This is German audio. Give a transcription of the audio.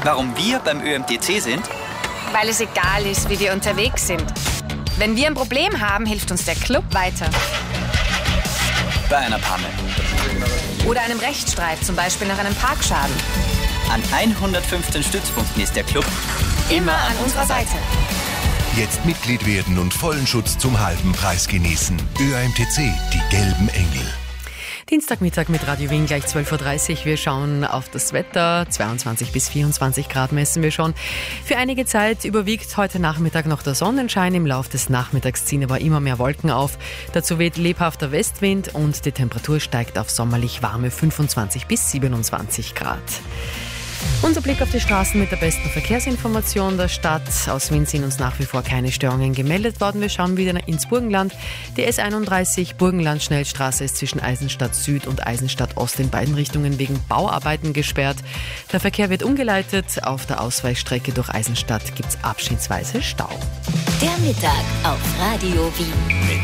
Warum wir beim ÖMTC sind? Weil es egal ist, wie wir unterwegs sind. Wenn wir ein Problem haben, hilft uns der Club weiter. Bei einer Panne. Oder einem Rechtsstreit, zum Beispiel nach einem Parkschaden. An 115 Stützpunkten ist der Club Immer an unserer Seite. Jetzt Mitglied werden und vollen Schutz zum halben Preis genießen. ÖAMTC, die gelben Engel. Dienstagmittag mit Radio Wien, gleich 12.30 Uhr. Wir schauen auf das Wetter. 22 bis 24 Grad messen wir schon. Für einige Zeit überwiegt heute Nachmittag noch der Sonnenschein. Im Lauf des Nachmittags ziehen aber immer mehr Wolken auf. Dazu weht lebhafter Westwind und die Temperatur steigt auf sommerlich warme 25 bis 27 Grad. Unser Blick auf die Straßen mit der besten Verkehrsinformation der Stadt. Aus Wien sind uns nach wie vor keine Störungen gemeldet worden. Wir schauen wieder ins Burgenland. Die S31 Burgenland-Schnellstraße ist zwischen Eisenstadt Süd und Eisenstadt Ost in beiden Richtungen wegen Bauarbeiten gesperrt. Der Verkehr wird umgeleitet. Auf der Ausweichstrecke durch Eisenstadt gibt es abschnittsweise Stau. Der Mittag auf Radio Wien.